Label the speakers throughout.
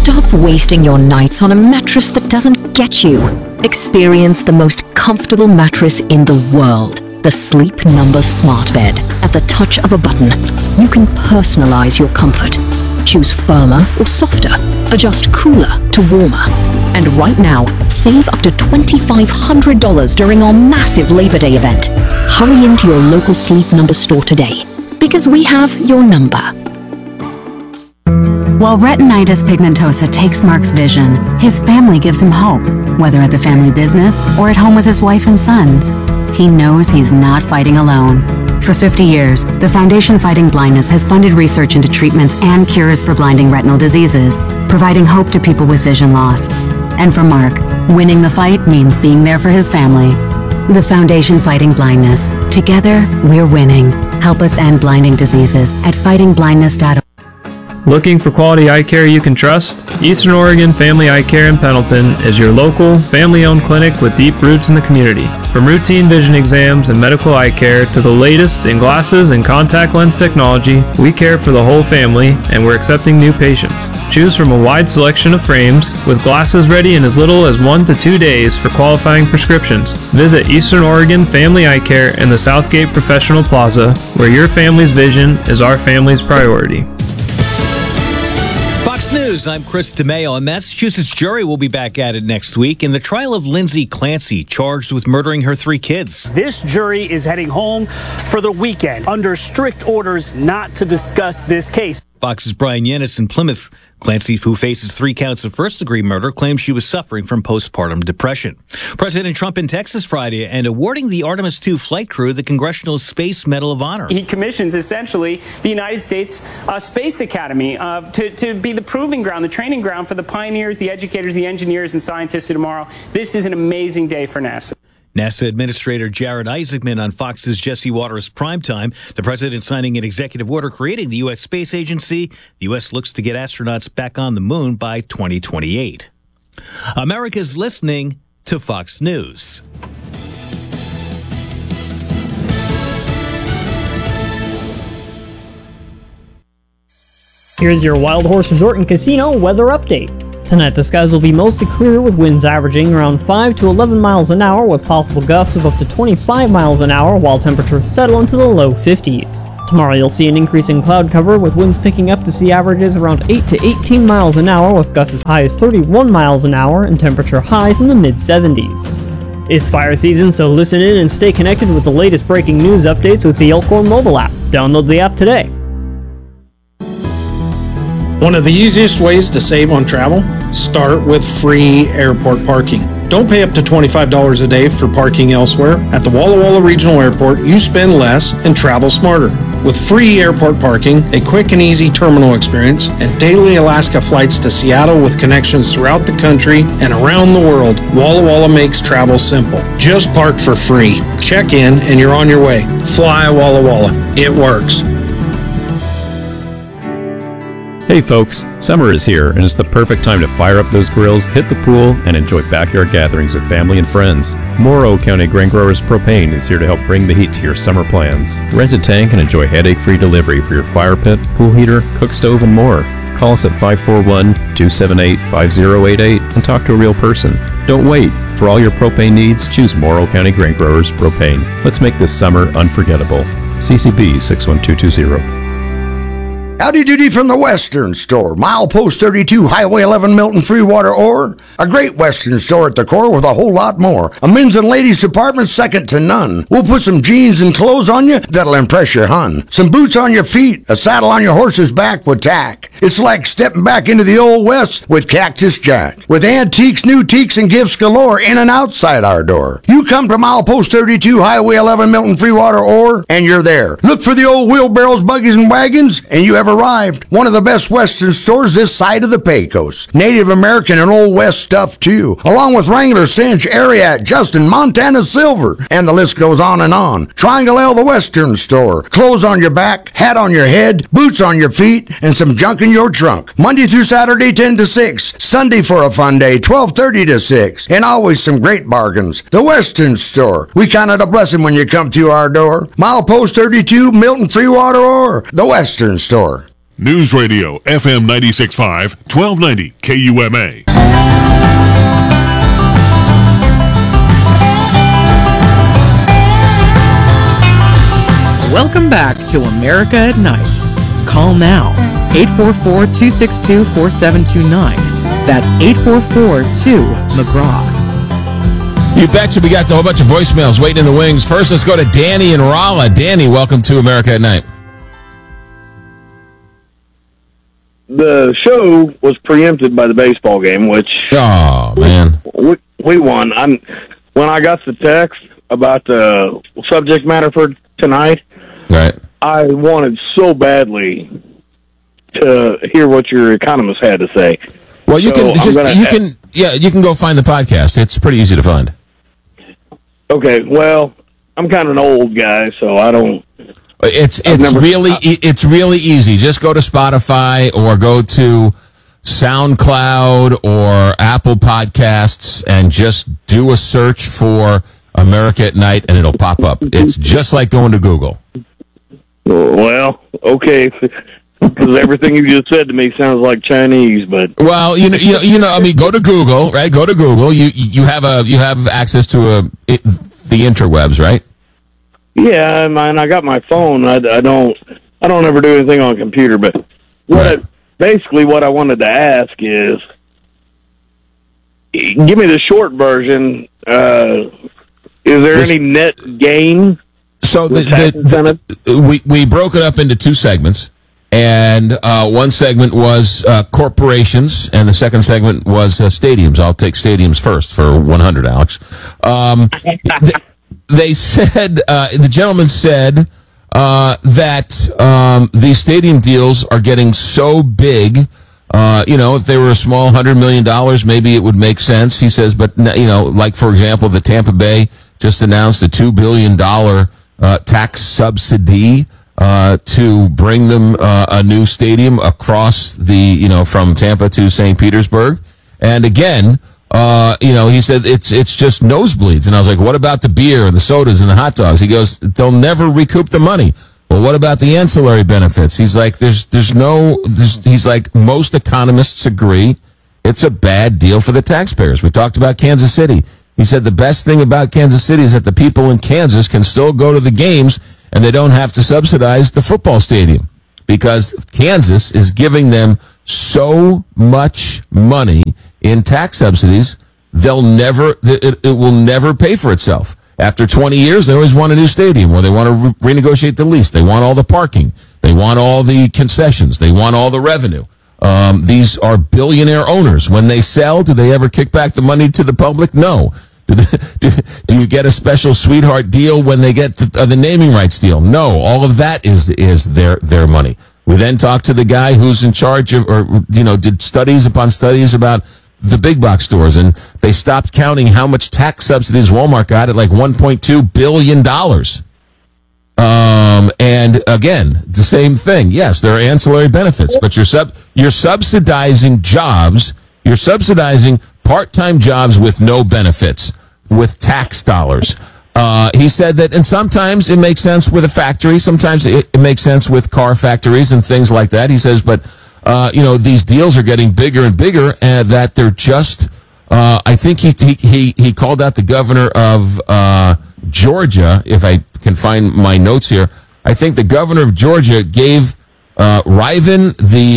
Speaker 1: Stop wasting your nights on a mattress that doesn't get you. Experience the most comfortable mattress in the world, the Sleep Number Smart Bed. At the touch of a button, you can personalize your comfort. Choose firmer or softer, adjust cooler to warmer. And right now, save up to $2,500 during our massive Labor Day event. Hurry into your local Sleep Number store today, because we have your number.
Speaker 2: While retinitis pigmentosa takes Mark's vision, his family gives him hope, whether at the family business or at home with his wife and sons. He knows he's not fighting alone. For 50 years, the Foundation Fighting Blindness has funded research into treatments and cures for blinding retinal diseases, providing hope to people with vision loss. And for Mark, winning the fight means being there for his family. The Foundation Fighting Blindness. Together, we're winning. Help us end blinding diseases at fightingblindness.org.
Speaker 3: Looking for quality eye care you can trust? Eastern Oregon Family Eye Care in Pendleton is your local, family-owned clinic with deep roots in the community. From routine vision exams and medical eye care to the latest in glasses and contact lens technology, we care for the whole family and we're accepting new patients. Choose from a wide selection of frames with glasses ready in as little as 1 to 2 days for qualifying prescriptions. Visit Eastern Oregon Family Eye Care in the Southgate Professional Plaza, where your family's vision is our family's priority.
Speaker 4: Fox News, I'm Chris DeMeo. A Massachusetts jury will be back at it next week in the trial of Lindsay Clancy, charged with murdering her 3 kids.
Speaker 5: This jury is heading home for the weekend under strict orders not to discuss this case.
Speaker 4: Fox's Brian Yennis in Plymouth. Clancy, who faces 3 counts of first-degree murder, claims she was suffering from postpartum depression. President Trump in Texas Friday and awarding the Artemis II flight crew the Congressional Space Medal of Honor.
Speaker 5: He commissions essentially the United States Space Academy to be the proving ground, the training ground for the pioneers, the educators, the engineers, and scientists of tomorrow. This is an amazing day for NASA.
Speaker 4: NASA Administrator Jared Isaacman on Fox's Jesse Waters Primetime. The president signing an executive order creating the U.S. Space Agency. The U.S. looks to get astronauts back on the moon by 2028. America's listening to Fox News.
Speaker 6: Here's your Wild Horse Resort and Casino weather update. Tonight the skies will be mostly clear with winds averaging around 5 to 11 miles an hour with possible gusts of up to 25 miles an hour while temperatures settle into the low 50s. Tomorrow you'll see an increase in cloud cover with winds picking up to see averages around 8 to 18 miles an hour with gusts as high as 31 miles an hour and temperature highs in the mid-70s. It's fire season, so listen in and stay connected with the latest breaking news updates with the Elkhorn mobile app. Download the app today.
Speaker 7: One of the easiest ways to save on travel? Start with free airport parking. Don't pay up to $25 a day for parking elsewhere. At the Walla Walla Regional Airport, you spend less and travel smarter. With free airport parking, a quick and easy terminal experience, and daily Alaska flights to Seattle with connections throughout the country and around the world, Walla Walla makes travel simple. Just park for free. Check in and you're on your way. Fly Walla Walla. It works.
Speaker 8: Hey folks, summer is here and it's the perfect time to fire up those grills, hit the pool, and enjoy backyard gatherings with family and friends. Morrow County Grain Growers Propane is here to help bring the heat to your summer plans. Rent a tank and enjoy headache-free delivery for your fire pit, pool heater, cook stove, and more. Call us at 541-278-5088 and talk to a real person. Don't wait. For all your propane needs, choose Morrow County Grain Growers Propane. Let's make this summer unforgettable. CCB 61220.
Speaker 9: Howdy doody from the Western Store. Milepost 32, Highway 11, Milton, Freewater, Ore. A great Western store at the core with a whole lot more. A men's and ladies department second to none. We'll put some jeans and clothes on you that'll impress your hun. Some boots on your feet, a saddle on your horse's back with tack. It's like stepping back into the Old West with Cactus Jack. With antiques, new teaks, and gifts galore in and outside our door. You come to Milepost 32, Highway 11, Milton, Freewater, Ore, and you're there. Look for the old wheelbarrows, buggies, and wagons, and you have arrived. One of the best Western stores this side of the Pecos. Native American and Old West stuff too, along with Wrangler, Cinch, Ariat, Justin, Montana Silver, and the list goes on and on. Triangle L, the Western Store. Clothes on your back, hat on your head, boots on your feet, and some junk in your trunk. Monday through Saturday, 10 to 6. Sunday for a fun day, 12:30 to 6. And always some great bargains. The Western Store. We count it a blessing when you come through our door. Milepost 32, Milton, Freewater, or the Western Store.
Speaker 10: News Radio, FM 96.5, 1290 KUMA.
Speaker 11: Welcome back to America at Night. Call now, 844-262-4729. That's 844-2-McGraw.
Speaker 12: You betcha. We got a whole bunch of voicemails waiting in the wings. First, let's go to Danny in Rolla. Danny, welcome to America at Night.
Speaker 13: The show was preempted by the baseball game, which
Speaker 12: man,
Speaker 13: we won. When I got the text about the subject matter for tonight,
Speaker 12: right,
Speaker 13: I wanted so badly to hear what your economist had to say.
Speaker 12: Well, you can go find the podcast. It's pretty easy to find.
Speaker 13: Okay, well, I'm kind of an old guy, so I don't.
Speaker 12: It's really easy. Just go to Spotify or go to SoundCloud or Apple Podcasts and just do a search for America at Night and it'll pop up. It's just like going to Google.
Speaker 13: Well, okay, because everything you just said to me sounds like Chinese, but
Speaker 12: well, you know. I mean, go to Google, right? Go to Google. You have access to the interwebs, right?
Speaker 13: Yeah, I got my phone. I don't ever do anything on a computer. But basically what I wanted to ask is, give me the short version. Is there any net gain?
Speaker 12: So we broke it up into two segments, and one segment was corporations, and the second segment was stadiums. I'll take stadiums first for 100, Alex. They said, the gentleman said that these stadium deals are getting so big. If they were a small $100 million, maybe it would make sense. He says, but like for example, the Tampa Bay just announced a $2 billion tax subsidy to bring them a new stadium across from Tampa to St. Petersburg. And again, he said it's just nosebleeds. And I was like, what about the beer and the sodas and the hot dogs? He goes, they'll never recoup the money. Well, what about the ancillary benefits? He's like, he's like, most economists agree it's a bad deal for the taxpayers. We talked about Kansas City. He said the best thing about Kansas City is that the people in Kansas can still go to the games and they don't have to subsidize the football stadium because Kansas is giving them so much money in tax subsidies, it will never pay for itself. After 20 years, they always want a new stadium where they want to renegotiate the lease. They want all the parking. They want all the concessions. They want all the revenue. These are billionaire owners. When they sell, do they ever kick back the money to the public? No. Do you get a special sweetheart deal when they get the naming rights deal? No. All of that is their money. We then talked to the guy who's in charge of, did studies upon studies about the big box stores, and they stopped counting how much tax subsidies Walmart got at like $1.2 billion. And again, the same thing. Yes, there are ancillary benefits, but you're subsidizing jobs. You're subsidizing part-time jobs with no benefits, with tax dollars. He said that, and sometimes it makes sense with a factory. Sometimes it makes sense with car factories and things like that. He says, but these deals are getting bigger and bigger, and that they're just. I think he called out the governor of Georgia. If I can find my notes here, I think the governor of Georgia gave Rivian,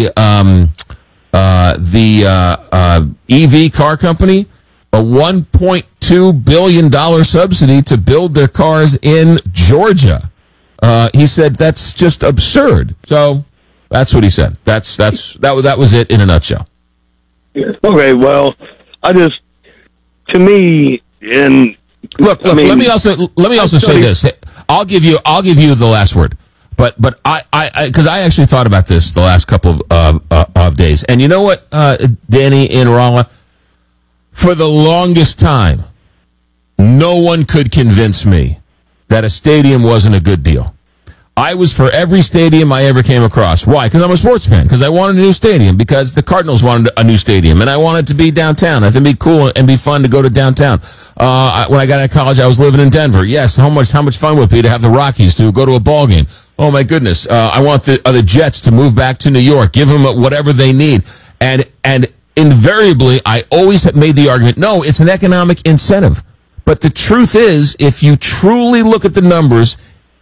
Speaker 12: the EV car company, a $1.2 billion subsidy to build their cars in Georgia. He said that's just absurd. So that's what he said. That was it in a nutshell.
Speaker 13: Okay, well, to me, and
Speaker 12: look. Let me also say this. I'll give you the last word. But I because I actually thought about this the last couple of days, and you know what, Danny in Rolla, for the longest time, no one could convince me that a stadium wasn't a good deal. I was for every stadium I ever came across. Why? Because I'm a sports fan. Because I wanted a new stadium. Because the Cardinals wanted a new stadium. And I wanted to be downtown. I think it'd be cool and be fun to go to downtown. When I got out of college, I was living in Denver. Yes, how much fun would it be to have the Rockies to go to a ball game? Oh, my goodness. I want the Jets to move back to New York. Give them whatever they need. And invariably, I always have made the argument, no, it's an economic incentive. But the truth is, if you truly look at the numbers,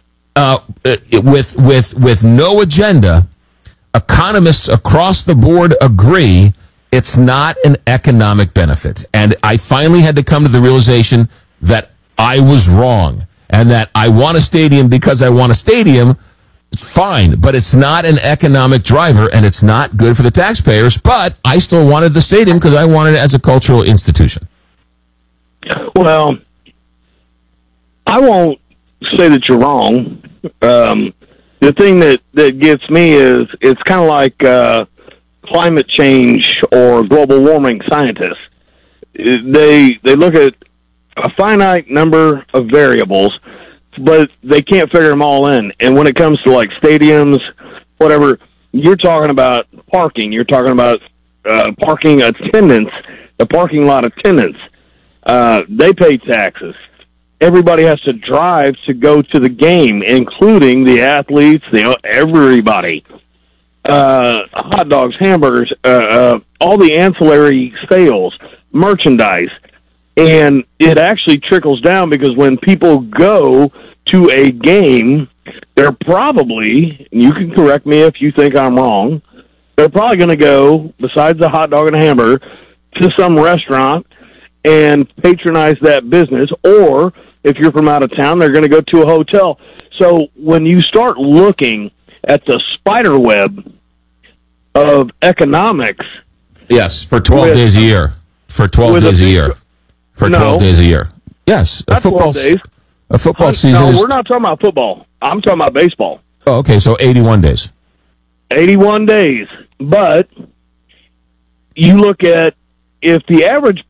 Speaker 12: with no agenda, economists across the board agree it's not an economic benefit. And I finally had to come to the realization that I was wrong and that I want a stadium because I want a stadium. Fine, but it's not an economic driver and it's not good for the taxpayers. But I still wanted the stadium because I wanted it as a cultural institution.
Speaker 13: Well, I won't say that you're wrong. The thing that gets me is it's kind of like climate change or global warming scientists. They look at a finite number of variables, but they can't figure them all in. And when it comes to like stadiums, whatever, you're talking about parking. You're talking about parking attendance, the parking lot attendance. They pay taxes. Everybody has to drive to go to the game, including the athletes, everybody. Hot dogs, hamburgers, all the ancillary sales, merchandise. And it actually trickles down because when people go to a game, they're probably, and you can correct me if you think I'm wrong, they're probably going to go, besides the hot dog and a hamburger, to some restaurant and patronize that business, or if you're from out of town, they're going to go to a hotel. So when you start looking at the spider web of economics...
Speaker 12: Yes, for 12 days a year. For 12 days a year. For 12 days a year. Yes.
Speaker 13: Not 12 days.
Speaker 12: A football season
Speaker 13: No, we're not talking about football. I'm talking about baseball.
Speaker 12: Oh, okay, so 81 days.
Speaker 13: 81 days. But you look at if the average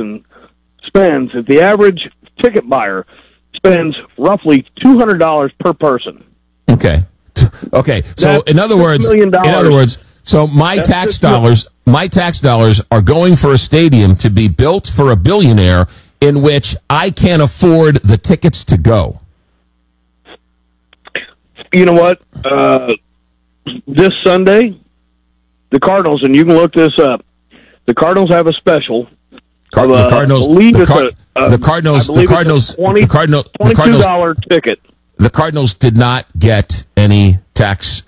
Speaker 13: ticket buyer spends roughly $200 per person.
Speaker 12: Okay. So in other words, so my tax dollars are going for a stadium to be built for a billionaire in which I can't afford the tickets to go.
Speaker 13: You know what? This Sunday, the Cardinals, and you can look this up, the Cardinals have a special.
Speaker 12: The Cardinals
Speaker 13: $22 ticket.
Speaker 12: The Cardinals did not get any tax,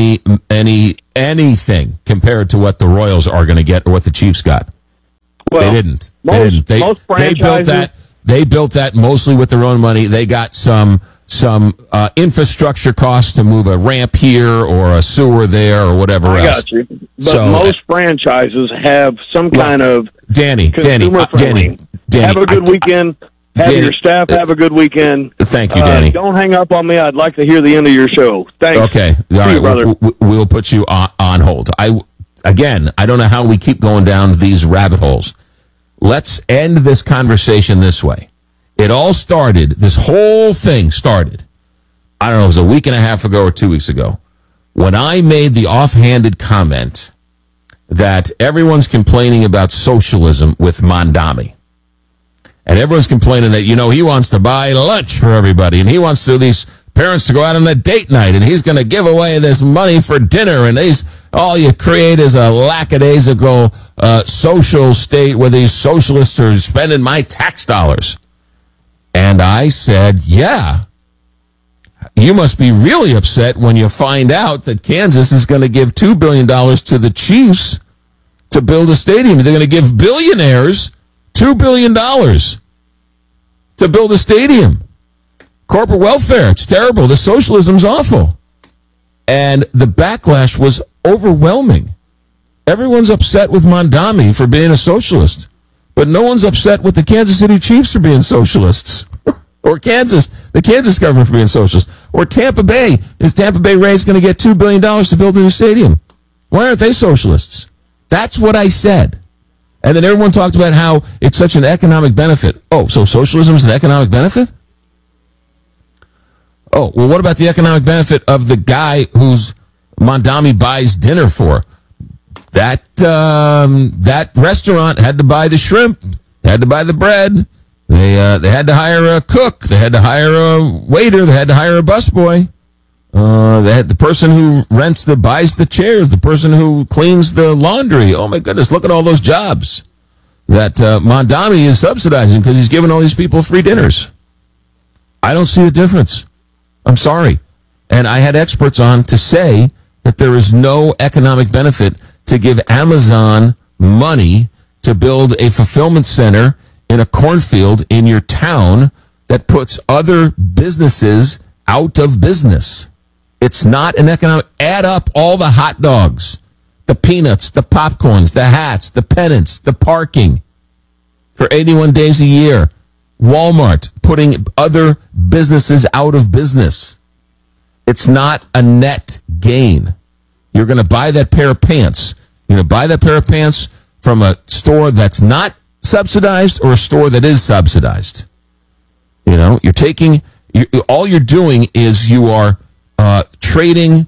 Speaker 12: anything compared to what the Royals are going to get or what the Chiefs got. Well, they didn't. Most franchises, they built that mostly with their own money. They got some infrastructure costs to move a ramp here or a sewer there or whatever else.
Speaker 13: I got you. But most franchises have some kind of consumer friendly. Danny, have a good weekend. Have your staff have a good weekend.
Speaker 12: Thank you, Danny.
Speaker 13: Don't hang up on me. I'd like to hear the end of your show. Thanks.
Speaker 12: Okay. All right, brother. We'll put you on hold. I don't know how we keep going down these rabbit holes. Let's end this conversation this way. It all started, this whole thing started, I don't know, it was a week and a half ago or 2 weeks ago, when I made the offhanded comment that everyone's complaining about socialism with Mondami. And everyone's complaining that, he wants to buy lunch for everybody, and he wants these parents to go out on a date night, and he's going to give away this money for dinner, and all you create is a lackadaisical social state where these socialists are spending my tax dollars. And I said, yeah, you must be really upset when you find out that Kansas is going to give $2 billion to the Chiefs to build a stadium. They're going to give billionaires $2 billion to build a stadium. Corporate welfare, it's terrible. The socialism's awful. And the backlash was overwhelming. Everyone's upset with Mondami for being a socialist. But no one's upset with the Kansas City Chiefs for being socialists. Or the Kansas government for being socialist. Or Tampa Bay. Is Tampa Bay Rays going to get $2 billion to build a new stadium? Why aren't they socialists? That's what I said. And then everyone talked about how it's such an economic benefit. Oh, so socialism is an economic benefit? Oh, well, what about the economic benefit of the guy whose Mondami buys dinner for? That restaurant had to buy the shrimp, had to buy the bread. They had to hire a cook. They had to hire a waiter. They had to hire a busboy. They had the person who buys the chairs, the person who cleans the laundry. Oh my goodness, look at all those jobs that Mondami is subsidizing because he's giving all these people free dinners. I don't see a difference. I'm sorry. And I had experts on to say that there is no economic benefit to give Amazon money to build a fulfillment center in a cornfield in your town that puts other businesses out of business. It's not an economic. Add up all the hot dogs, the peanuts, the popcorns, the hats, the pennants, the parking for 81 days a year. Walmart putting other businesses out of business. It's not a net gain. You're going to buy that pair of pants. You're going to buy that pair of pants from a store that's not subsidized or a store that is subsidized. You know, all you're doing is you are trading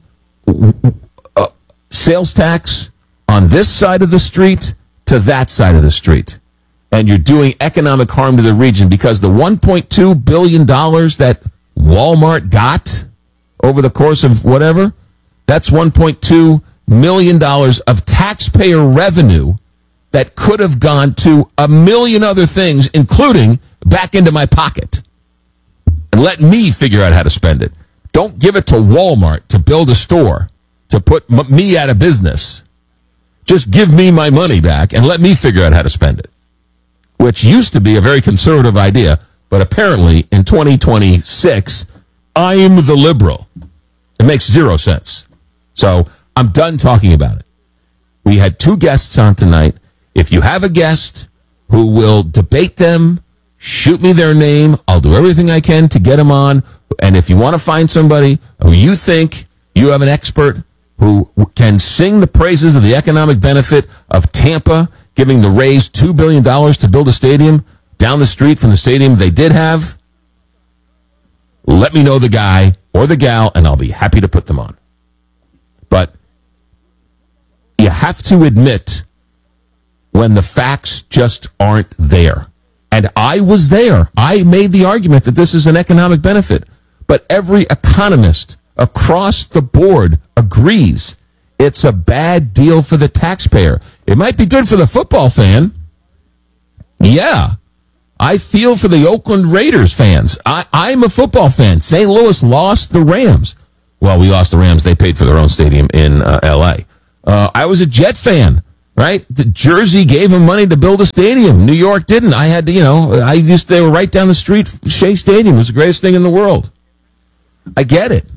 Speaker 12: sales tax on this side of the street to that side of the street. And you're doing economic harm to the region because the $1.2 billion that Walmart got over the course of whatever, that's $1.2 million of taxpayer revenue that could have gone to a million other things, including back into my pocket. And let me figure out how to spend it. Don't give it to Walmart to build a store, to put me out of business. Just give me my money back and let me figure out how to spend it. Which used to be a very conservative idea, but apparently in 2026, I'm the liberal. It makes zero sense. So I'm done talking about it. We had 2 guests on tonight. If you have a guest who will debate them, shoot me their name. I'll do everything I can to get them on. And if you want to find somebody who you think you have an expert who can sing the praises of the economic benefit of Tampa giving the Rays $2 billion to build a stadium down the street from the stadium they did have, let me know the guy or the gal, and I'll be happy to put them on. But you have to admit when the facts just aren't there. And I was there. I made the argument that this is an economic benefit. But every economist across the board agrees it's a bad deal for the taxpayer. It might be good for the football fan. Yeah. I feel for the Oakland Raiders fans. I'm a football fan. St. Louis lost the Rams. Well, we lost the Rams. They paid for their own stadium in L.A. I was a Jet fan, right? The Jersey gave them money to build a stadium. New York didn't. I had to, they were right down the street. Shea Stadium was the greatest thing in the world. I get it.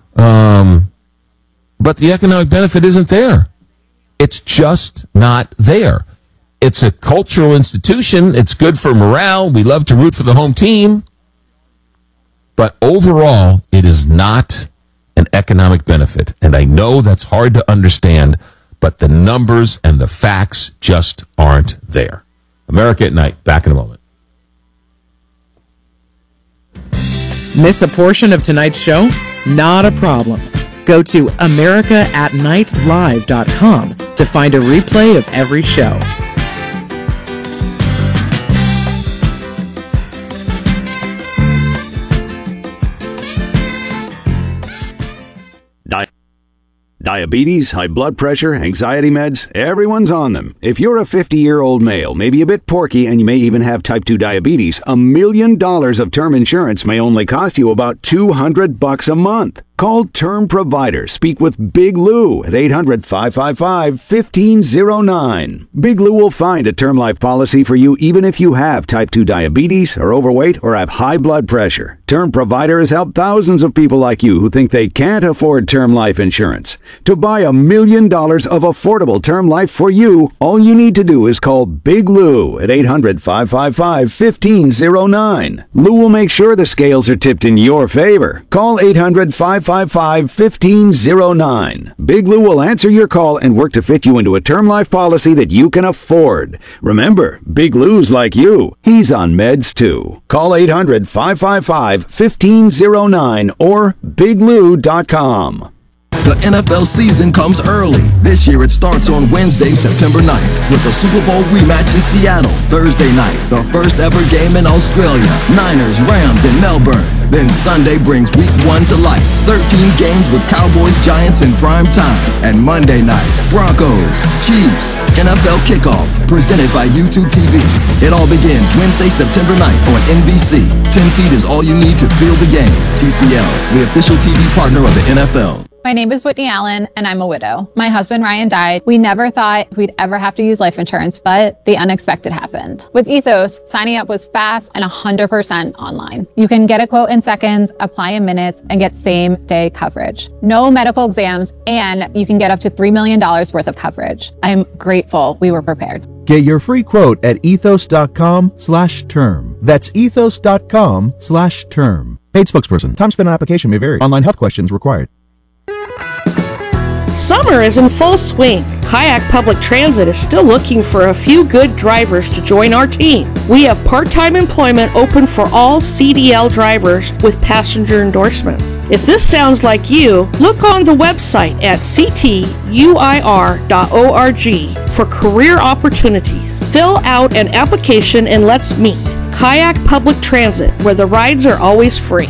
Speaker 12: But the economic benefit isn't there. It's just not there. It's a cultural institution. It's good for morale. We love to root for the home team. But overall, it is not an economic benefit. And I know that's hard to understand, but the numbers and the facts just aren't there. America at Night. Back in a moment.
Speaker 11: Miss a portion of tonight's show? Not a problem. Go to americaatnightlive.com to find a replay of every show.
Speaker 14: Diabetes, high blood pressure, anxiety meds, everyone's on them. If you're a 50-year-old male, maybe a bit porky, and you may even have type 2 diabetes, $1 million of term insurance may only cost you about $200 a month. Call Term Provider. Speak with Big Lou at 800-555-1509. Big Lou will find a term life policy for you even if you have type 2 diabetes, are overweight, or have high blood pressure. Term Provider has helped thousands of people like you who think they can't afford term life insurance. To buy $1 million of affordable term life for you, all you need to do is call Big Lou at 800-555-1509. Lou will make sure the scales are tipped in your favor. Call 800-555-1509. 800-555-1509. Big Lou will answer your call and work to fit you into a term life policy that you can afford. Remember, Big Lou's like you. He's on meds too. Call 800-555-1509 or biglou.com.
Speaker 15: The NFL season comes early. This year it starts on Wednesday, September 9th with the Super Bowl rematch in Seattle. Thursday night, the first ever game in Australia. Niners, Rams in Melbourne. Then Sunday brings week 1 to life. 13 games with Cowboys, Giants in prime time. And Monday night, Broncos, Chiefs, NFL kickoff, presented by YouTube TV. It all begins Wednesday, September 9th on NBC. 10 feet is all you need to feel the game. TCL, the official TV partner of the NFL.
Speaker 16: My name is Whitney Allen, and I'm a widow. My husband, Ryan, died. We never thought we'd ever have to use life insurance, but the unexpected happened. With Ethos, signing up was fast and 100% online. You can get a quote in seconds, apply in minutes, and get same-day coverage. No medical exams, and you can get up to $3 million worth of coverage. I'm grateful we were prepared.
Speaker 17: Get your free quote at ethos.com/term. That's ethos.com/term. Paid spokesperson. Time spent on application may vary. Online health questions required.
Speaker 18: Summer is in full swing. Kayak Public Transit is still looking for a few good drivers to join our team. We have part-time employment open for all CDL drivers with passenger endorsements. If this sounds like you, look on the website at ctuir.org for career opportunities. Fill out an application and let's meet. Kayak Public Transit, where the rides are always free.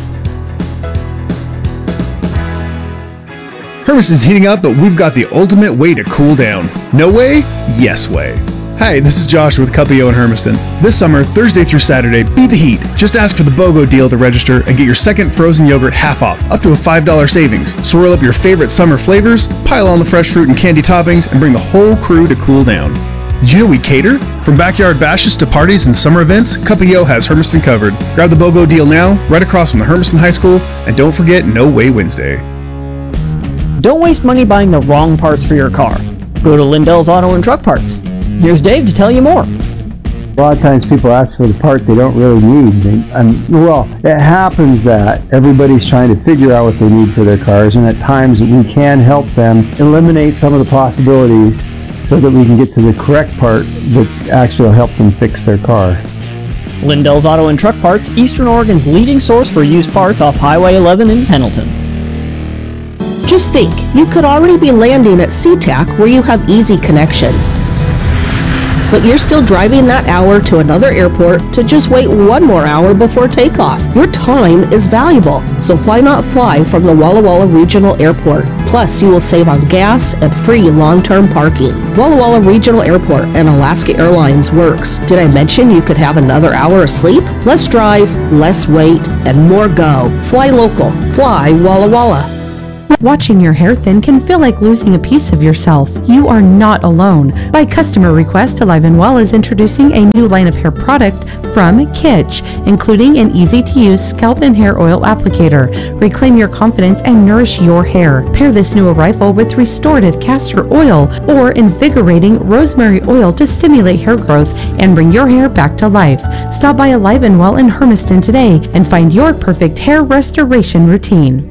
Speaker 19: Hermiston's heating up, but we've got the ultimate way to cool down. No way? Yes way. Hi, this is Josh with Cuppio in Hermiston. This summer, Thursday through Saturday, beat the heat. Just ask for the BOGO deal to register and get your second frozen yogurt half off, up to a $5 savings. Swirl up your favorite summer flavors, pile on the fresh fruit and candy toppings, and bring the whole crew to cool down. Did you know we cater? From backyard bashes to parties and summer events, Cuppio has Hermiston covered. Grab the BOGO deal now, right across from the Hermiston High School, and don't forget No Way Wednesday.
Speaker 6: Don't waste money buying the wrong parts for your car. Go to Lindell's Auto and Truck Parts. Here's Dave to tell you more.
Speaker 20: A lot of times people ask for the part they don't really need. Well, it happens that everybody's trying to figure out what they need for their cars, and at times we can help them eliminate some of the possibilities so that we can get to the correct part that actually will help them fix their car.
Speaker 6: Lindell's Auto and Truck Parts, Eastern Oregon's leading source for used parts off Highway 11 in Pendleton.
Speaker 21: Just think, you could already be landing at SeaTac where you have easy connections. But you're still driving that hour to another airport to just wait one more hour before takeoff. Your time is valuable, so why not fly from the Walla Walla Regional Airport? Plus, you will save on gas and free long-term parking. Walla Walla Regional Airport and Alaska Airlines works. Did I mention you could have another hour of sleep? Less drive, less wait, and more go. Fly local. Fly Walla Walla.
Speaker 22: Watching your hair thin can feel like losing a piece of yourself. You are not alone. By customer request, Alive & Well is introducing a new line of hair product from Kitsch, including an easy-to-use scalp and hair oil applicator. Reclaim your confidence and nourish your hair. Pair this new arrival with restorative castor oil or invigorating rosemary oil to stimulate hair growth and bring your hair back to life. Stop by Alive & Well in Hermiston today and find your perfect hair restoration routine.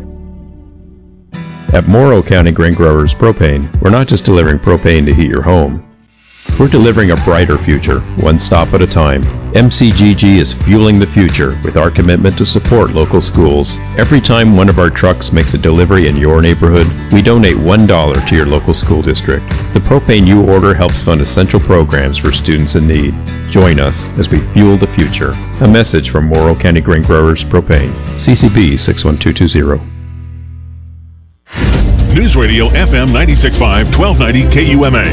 Speaker 8: At Morrow County Grain Growers Propane, we're not just delivering propane to heat your home. We're delivering a brighter future, one stop at a time. MCGG is fueling the future with our commitment to support local schools. Every time one of our trucks makes a delivery in your neighborhood, we donate $1 to your local school district. The propane you order helps fund essential programs for students in need. Join us as we fuel the future. A message from Morrow County Grain Growers Propane. CCB 61220.
Speaker 10: News Radio FM 96.5, 1290 KUMA.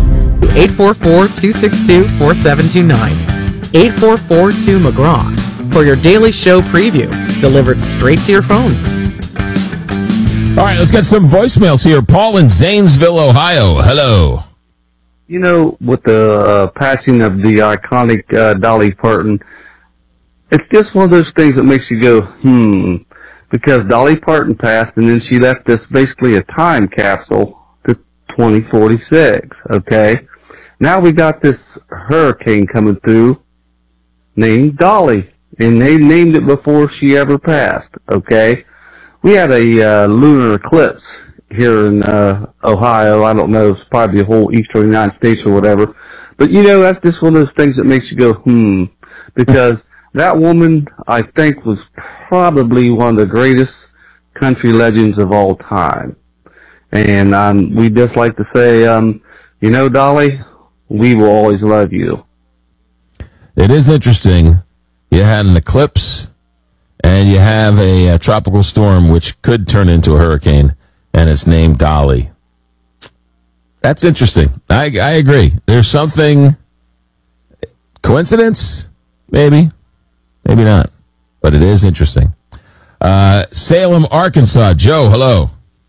Speaker 11: 844-262-4729. 844-2-McGraw for your daily show preview, delivered straight to your phone.
Speaker 12: All right, let's get some voicemails here. Paul in Zanesville, Ohio. Hello.
Speaker 23: You know, with the passing of the iconic Dolly Parton, it's just one of those things that makes you go, because Dolly Parton passed, and then she left us basically a time capsule to 2046, okay? Now we got this hurricane coming through named Dolly, and they named it before she ever passed, okay? we had a lunar eclipse here in Ohio. I don't know, it's probably the whole eastern United States or whatever. But, that's just one of those things that makes you go, because that woman, I think, was probably one of the greatest country legends of all time. And we just like to say, Dolly, we will always love you.
Speaker 12: It is interesting. You had an eclipse, and you have a tropical storm which could turn into a hurricane, and it's named Dolly. That's interesting. I agree. There's something, coincidence? Maybe. Maybe not. But it is interesting. Salem, Arkansas. Joe, hello.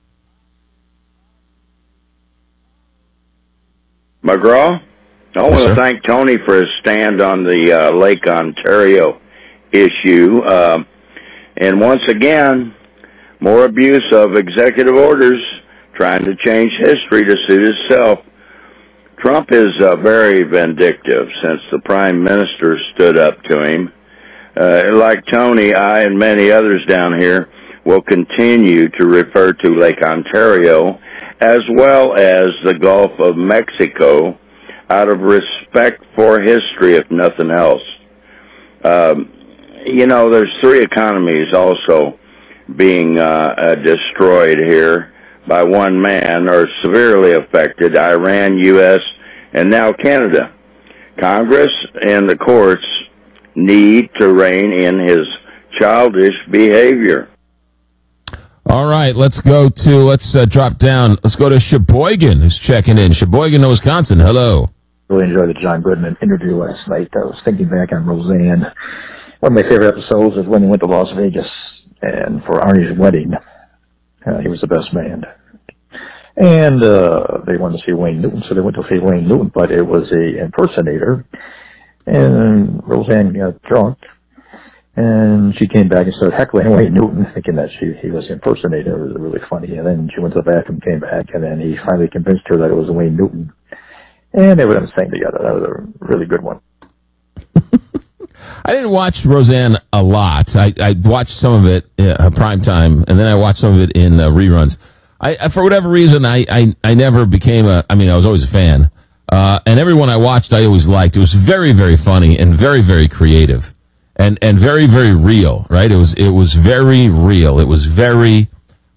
Speaker 1: McGraw, I want to thank Tony for his stand on the Lake Ontario issue. And once again, more abuse of executive orders trying to change history to suit himself. Trump is very vindictive since the prime minister stood up to him. Like Tony, I and many others down here will continue to refer to Lake Ontario as well as the Gulf of Mexico out of respect for history, if nothing else. There's three economies also being destroyed here by one man or severely affected: Iran, U.S., and now Canada. Congress and the courts need to rein in his childish behavior.
Speaker 12: All right, let's drop down. Let's go to Sheboygan, who's checking in. Sheboygan, Wisconsin. Hello.
Speaker 2: Really enjoyed the John Goodman interview last night. I was thinking back on Roseanne. One of my favorite episodes was when he went to Las Vegas and for Arnie's wedding. He was the best man. And they wanted to see Wayne Newton, so they went to see Wayne Newton, but it was a impersonator. And Roseanne got drunk, and she came back and started heckling Wayne Newton, thinking that he was the impersonator. It was really funny. And then she went to the bathroom, came back, and then he finally convinced her that it was Wayne Newton. And they were going to sing together. That was a really good one.
Speaker 12: I didn't watch Roseanne a lot. I watched some of it prime time, and then I watched some of it in reruns. I for whatever reason, I never became I was always a fan. And everyone I watched, I always liked. It was very, very funny and very, very creative and very, very real, right? It was very real. It was very,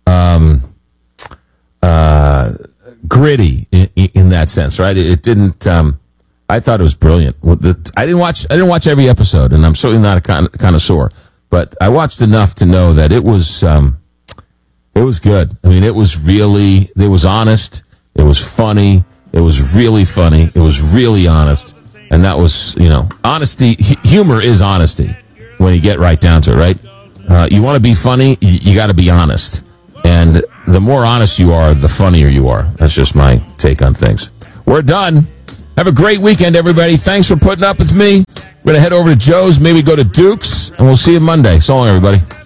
Speaker 12: gritty in that sense, right? It didn't, I thought it was brilliant. I didn't watch every episode, and I'm certainly not a connoisseur, but I watched enough to know that it was good. It was honest. It was funny. It was really funny. It was really honest. And that was, honesty. Humor is honesty when you get right down to it, right? You want to be funny, you got to be honest. And the more honest you are, the funnier you are. That's just my take on things. We're done. Have a great weekend, everybody. Thanks for putting up with me. We're going to head over to Joe's, maybe go to Duke's, and we'll see you Monday. So long, everybody.